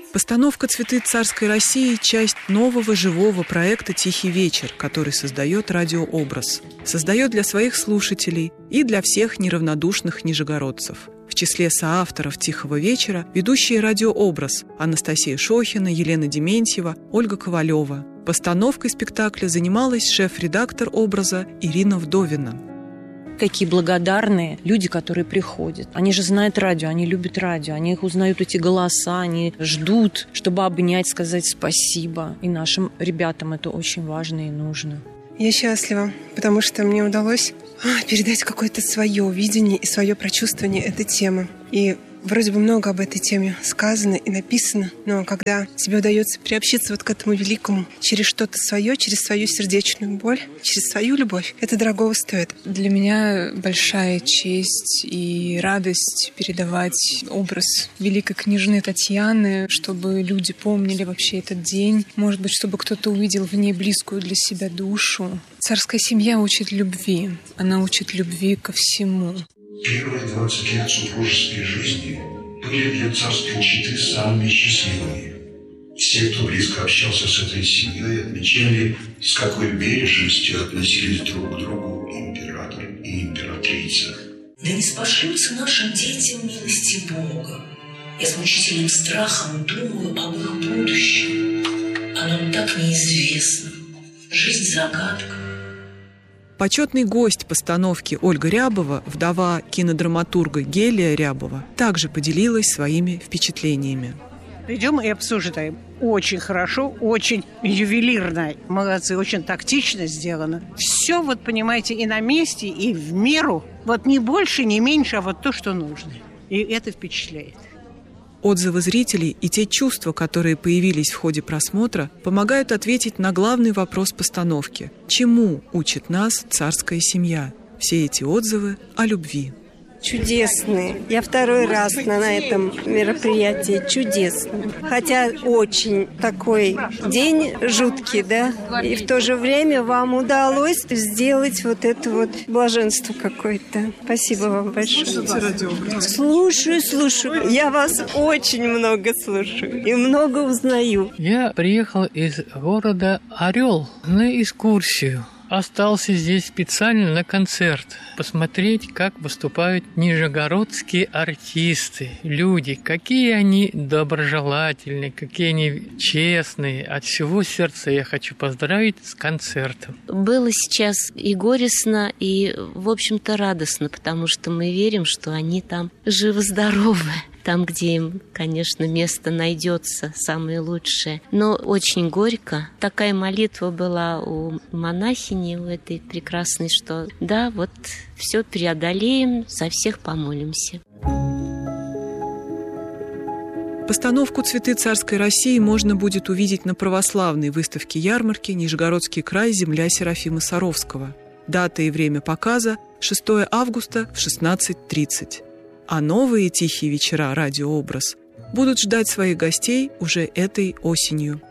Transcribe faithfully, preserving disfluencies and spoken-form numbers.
Постановка «Цветы царской России» – часть нового живого проекта «Тихий вечер», который создает радиообраз. Создает для своих слушателей и для всех неравнодушных нижегородцев. В числе соавторов «Тихого вечера» ведущие радиообраз Анастасия Шохина, Елена Дементьева, Ольга Ковалева. Постановкой спектакля занималась шеф-редактор образа Ирина Вдовина. Какие благодарные люди, которые приходят. Они же знают радио, они любят радио, они их узнают, эти голоса, они ждут, чтобы обнять, сказать спасибо. И нашим ребятам это очень важно и нужно. Я счастлива, потому что мне удалось передать какое-то свое видение и свое прочувствование этой темы. И вроде бы много об этой теме сказано и написано, но когда тебе удается приобщиться вот к этому великому через что-то свое, через свою сердечную боль, через свою любовь, это дорогого стоит. Для меня большая честь и радость передавать образ великой княжны Татьяны, чтобы люди помнили вообще этот день, может быть, чтобы кто-то увидел в ней близкую для себя душу. Царская семья учит любви, она учит любви ко всему. Первые двадцать лет супружеской жизни были для царской четы самыми счастливыми. Все, кто близко общался с этой семьей, отмечали, с какой бережностью относились друг к другу император и императрица. Да не спошлются нашим детям милости Бога. Я с мучительным страхом думаю об их будущем. А нам так неизвестно. Жизнь загадка. Почетный гость постановки Ольга Рябова, вдова кинодраматурга Гелия Рябова, также поделилась своими впечатлениями. Идем и обсуждаем. Очень хорошо, очень ювелирно. Молодцы, очень тактично сделано. Все, вот понимаете, и на месте, и в меру. Вот не больше, не меньше, а вот то, что нужно. И это впечатляет. Отзывы зрителей и те чувства, которые появились в ходе просмотра, помогают ответить на главный вопрос постановки. Чему учит нас царская семья? Все эти отзывы о любви. Чудесные. Я второй раз на, на этом мероприятии. Чудесные. Хотя очень такой день жуткий, да? И в то же время вам удалось сделать вот это вот блаженство какое-то. Спасибо вам большое. Слушаю, слушаю. Я вас очень много слушаю и много узнаю. Я приехал из города Орел на экскурсию. Остался здесь специально на концерт. Посмотреть, как выступают нижегородские артисты, люди. Какие они доброжелательные, какие они честные. От всего сердца я хочу поздравить с концертом. Было сейчас и горестно, и, в общем-то, радостно, потому что мы верим, что они там живы-здоровы. Там, где им, конечно, место найдется самое лучшее. Но очень горько. Такая молитва была у монахини, у этой прекрасной, что да, вот все преодолеем, за всех помолимся. Постановку «Цветы царской России» можно будет увидеть на православной выставке-ярмарке «Нижегородский край. Земля Серафима Саровского». Дата и время показа – шестого августа в шестнадцать тридцать. А новые «Тихие вечера» радиообраз будут ждать своих гостей уже этой осенью.